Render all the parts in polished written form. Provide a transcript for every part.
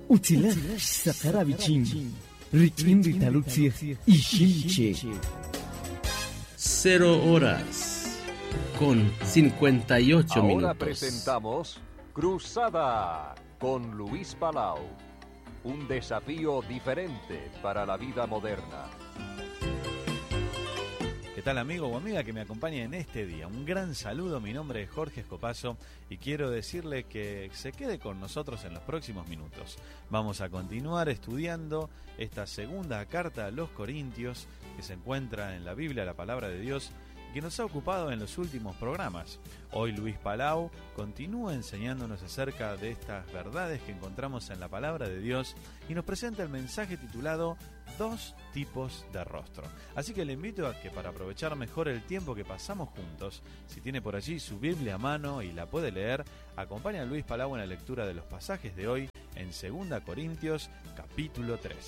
Utila Sakarabichin, Rikin Ritalutzir y Shimche. 0 horas con 58 Ahora minutos. presentamos Cruzada con Luis Palau. Un desafío diferente para la vida moderna. ¿Qué tal, amigo o amiga que me acompaña en este día? Un gran saludo, mi nombre es Jorge Escopazo y quiero decirle que se quede con nosotros en los próximos minutos. Vamos a continuar estudiando esta segunda carta a los Corintios que se encuentra en la Biblia, la Palabra de Dios, que nos ha ocupado en los últimos programas. Hoy Luis Palau continúa enseñándonos acerca de estas verdades que encontramos en la Palabra de Dios y nos presenta el mensaje titulado Dos tipos de rostro. Así que le invito a que, para aprovechar mejor el tiempo que pasamos juntos, si tiene por allí su Biblia a mano y la puede leer, acompaña a Luis Palau en la lectura de los pasajes de hoy en 2 Corintios capítulo 3.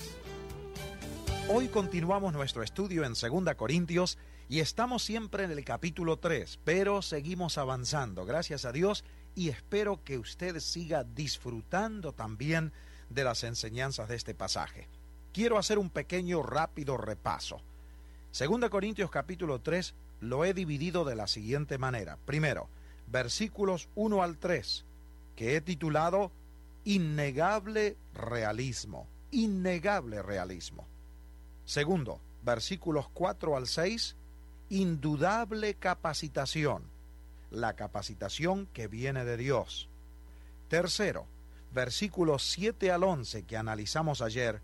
Hoy continuamos nuestro estudio en 2 Corintios y estamos siempre en el capítulo 3, pero seguimos avanzando, gracias a Dios, y espero que usted siga disfrutando también de las enseñanzas de este pasaje. Quiero hacer un pequeño rápido repaso. 2 Corintios capítulo 3 lo he dividido de la siguiente manera. Primero, versículos 1 al 3, que he titulado Innegable realismo. Innegable realismo. Segundo, versículos 4 al 6, indudable capacitación, la capacitación que viene de Dios. Tercero, versículos 7 al 11 que analizamos ayer,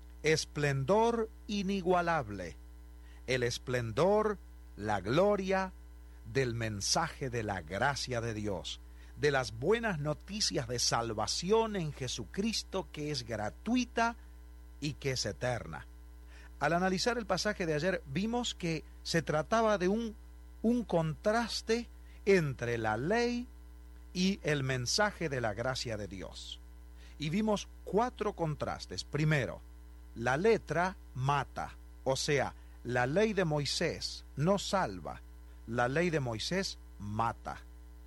esplendor inigualable, el esplendor, la gloria del mensaje de la gracia de Dios, de las buenas noticias de salvación en Jesucristo que es gratuita y que es eterna. Al analizar el pasaje de ayer vimos que se trataba de un contraste entre la ley y el mensaje de la gracia de Dios. Y vimos 4 contrastes. Primero, la letra mata, o sea, la ley de Moisés no salva, la ley de Moisés mata.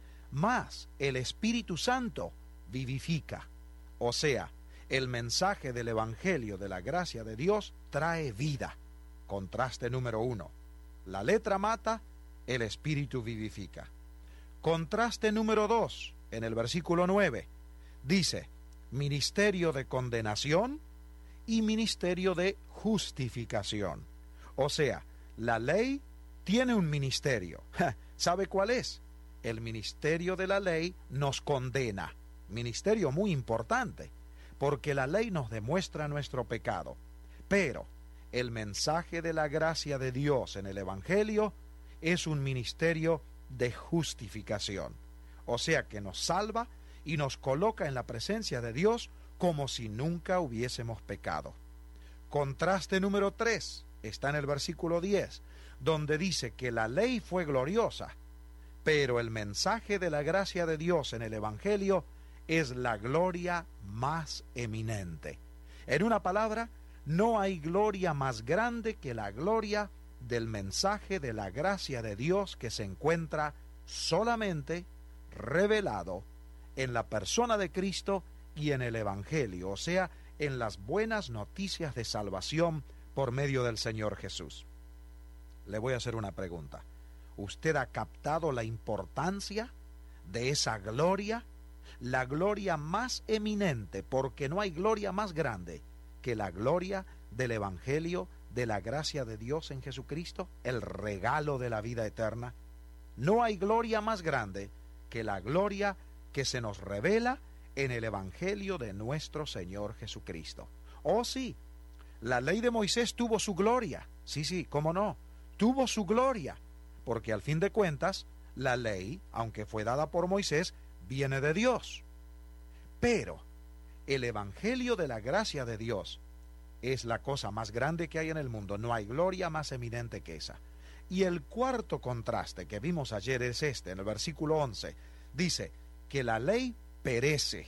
Mas el Espíritu Santo vivifica, o sea, el mensaje del Evangelio de la gracia de Dios trae vida. Contraste número 1. La letra mata, el Espíritu vivifica. Contraste número 2, en el versículo 9, dice, ministerio de condenación y ministerio de justificación. O sea, la ley tiene un ministerio. ¿Sabe cuál es? El ministerio de la ley nos condena. Ministerio muy importante, porque la ley nos demuestra nuestro pecado. Pero el mensaje de la gracia de Dios en el Evangelio es un ministerio de justificación. O sea que nos salva y nos coloca en la presencia de Dios como si nunca hubiésemos pecado. Contraste número 3 está en el versículo 10, donde dice que la ley fue gloriosa, pero el mensaje de la gracia de Dios en el Evangelio es la gloria más eminente. En una palabra, no hay gloria más grande que la gloria del mensaje de la gracia de Dios que se encuentra solamente revelado en la persona de Cristo y en el Evangelio, o sea, en las buenas noticias de salvación por medio del Señor Jesús. Le voy a hacer una pregunta. ¿Usted ha captado la importancia de esa gloria? La gloria más eminente, porque no hay gloria más grande que la gloria del Evangelio de la gracia de Dios en Jesucristo, el regalo de la vida eterna. No hay gloria más grande que la gloria que se nos revela en el Evangelio de nuestro Señor Jesucristo. Oh sí, la ley de Moisés tuvo su gloria. Sí, cómo no, tuvo su gloria, porque al fin de cuentas, la ley, aunque fue dada por Moisés, viene de Dios. Pero el Evangelio de la gracia de Dios es la cosa más grande que hay en el mundo. No hay gloria más eminente que esa. Y el cuarto contraste que vimos ayer es este, en el versículo 11. Dice que la ley perece,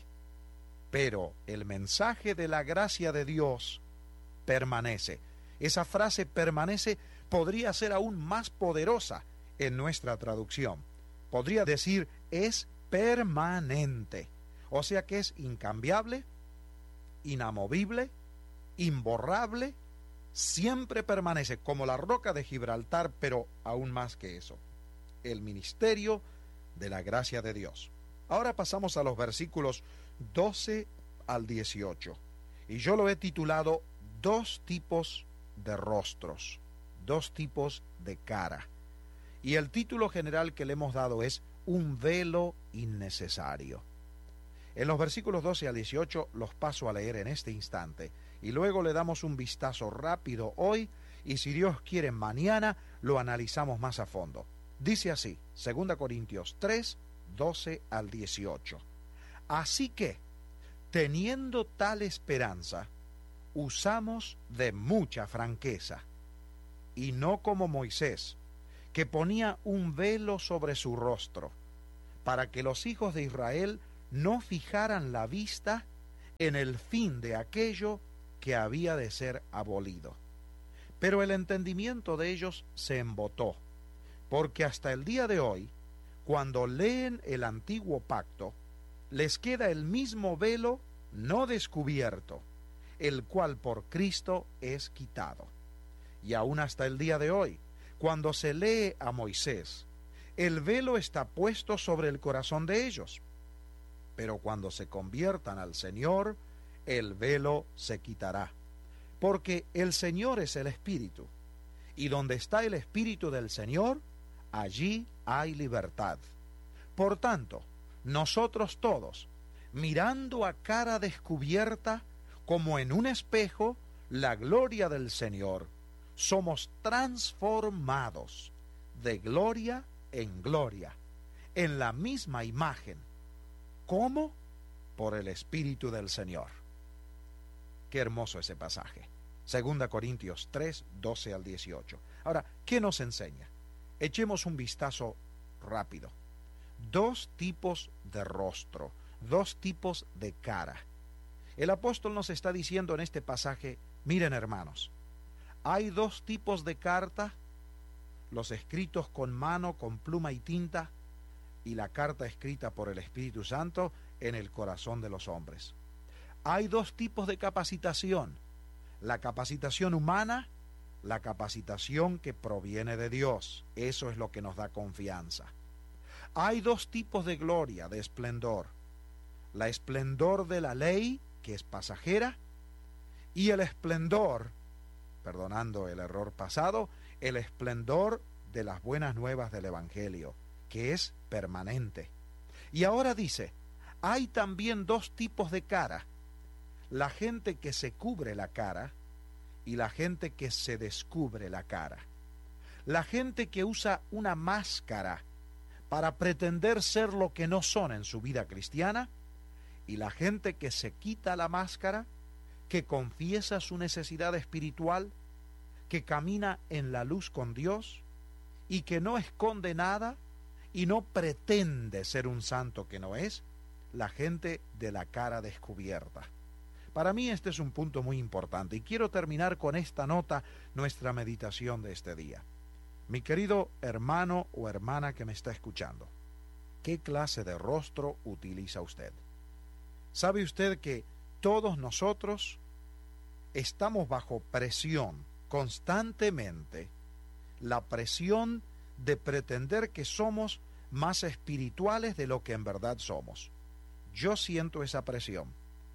pero el mensaje de la gracia de Dios permanece. Esa frase permanece podría ser aún más poderosa en nuestra traducción. Podría decir es permanente. O sea que es incambiable, inamovible, imborrable, siempre permanece como la roca de Gibraltar, pero aún más que eso, el ministerio de la gracia de Dios. Ahora pasamos a los versículos 12 al 18, y yo lo he titulado Dos tipos de rostros, dos tipos de cara. Y el título general que le hemos dado es Un velo innecesario. En los versículos 12 al 18 los paso a leer en este instante, y luego le damos un vistazo rápido hoy, y si Dios quiere mañana lo analizamos más a fondo. Dice así, 2 Corintios 3, 12 al 18. Así que, teniendo tal esperanza, usamos de mucha franqueza, y no como Moisés, que ponía un velo sobre su rostro, para que los hijos de Israel no fijaran la vista en el fin de aquello que había de ser abolido. Pero el entendimiento de ellos se embotó, porque hasta el día de hoy, cuando leen el antiguo pacto, les queda el mismo velo no descubierto, el cual por Cristo es quitado. Y aún hasta el día de hoy, cuando se lee a Moisés, el velo está puesto sobre el corazón de ellos. Pero cuando se conviertan al Señor, el velo se quitará. Porque el Señor es el Espíritu, y donde está el Espíritu del Señor, allí hay libertad. Por tanto, nosotros todos, mirando a cara descubierta, como en un espejo, la gloria del Señor, somos transformados de gloria en gloria, en la misma imagen. ¿Cómo? Por el Espíritu del Señor. Qué hermoso ese pasaje. 2 Corintios 3, 12 al 18. Ahora, ¿qué nos enseña? Echemos un vistazo rápido. Dos tipos de rostro, dos tipos de cara. El apóstol nos está diciendo en este pasaje, miren hermanos, hay dos tipos de carta, los escritos con mano, con pluma y tinta, y la carta escrita por el Espíritu Santo en el corazón de los hombres. Hay dos tipos de capacitación, la capacitación humana, la capacitación que proviene de Dios. Eso es lo que nos da confianza. Hay dos tipos de gloria, de esplendor, la esplendor de la ley, que es pasajera, y el esplendor, perdonando el error pasado, el esplendor de las buenas nuevas del Evangelio, que es permanente. Y ahora dice, hay también dos tipos de cara, la gente que se cubre la cara y la gente que se descubre la cara. La gente que usa una máscara para pretender ser lo que no son en su vida cristiana, y la gente que se quita la máscara, que confiesa su necesidad espiritual, que camina en la luz con Dios y que no esconde nada y no pretende ser un santo que no es, la gente de la cara descubierta. Para mí este es un punto muy importante y quiero terminar con esta nota nuestra meditación de este día. Mi querido hermano o hermana que me está escuchando, ¿qué clase de rostro utiliza usted? ¿Sabe usted que todos nosotros estamos bajo presión constantemente, la presión de pretender que somos más espirituales de lo que en verdad somos? Yo siento esa presión.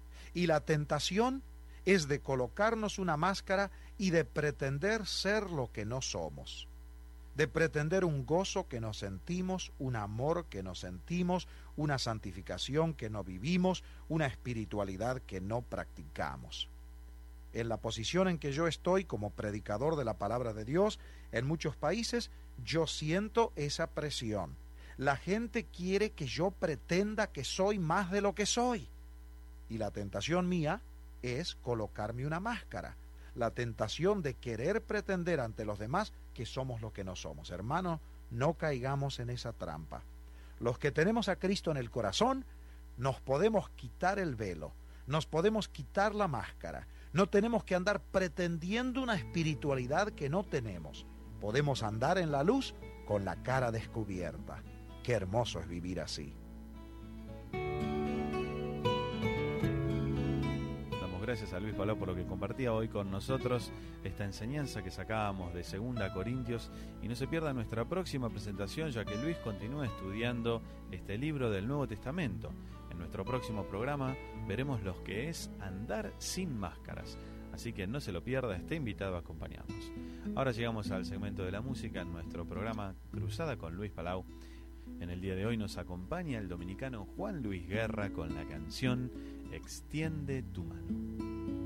Y la tentación es de colocarnos una máscara y de pretender ser lo que no somos. De pretender un gozo que no sentimos, un amor que no sentimos, una santificación que no vivimos, una espiritualidad que no practicamos. En la posición en que yo estoy como predicador de la palabra de Dios, en muchos países, yo siento esa presión. La gente quiere que yo pretenda que soy más de lo que soy. Y la tentación mía es colocarme una máscara. La tentación de querer pretender ante los demás que somos lo que no somos. Hermanos, no caigamos en esa trampa. Los que tenemos a Cristo en el corazón, nos podemos quitar el velo, nos podemos quitar la máscara. No tenemos que andar pretendiendo una espiritualidad que no tenemos. Podemos andar en la luz con la cara descubierta. Qué hermoso es vivir así. gracias a Luis Palau por lo que compartía hoy con nosotros esta enseñanza que sacábamos de 2 Corintios. Y no se pierda nuestra próxima presentación, ya que Luis continúa estudiando este libro del Nuevo Testamento. En nuestro próximo programa veremos lo que es andar sin máscaras. Así que no se lo pierda, esté invitado a acompañarnos. Ahora llegamos al segmento de la música en nuestro programa Cruzada con Luis Palau. En el día de hoy nos acompaña el dominicano Juan Luis Guerra con la canción Extiende tu mano.